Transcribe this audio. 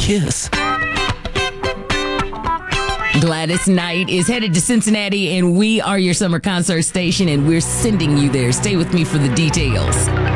Kiss. Gladys Knight is headed to Cincinnati, and we are your summer concert station, and we're sending you there. Stay with me for the details.